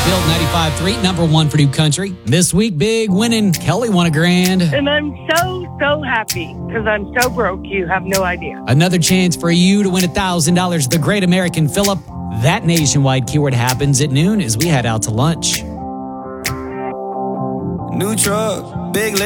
Built 95.3, number one for New Country. This week, big winning. Kelly won $1,000. And I'm so happy because I'm so broke. You have no idea. Another chance for you to win $1,000. The Great American Fill-Up. That nationwide keyword happens at noon as we head out to lunch. New truck, big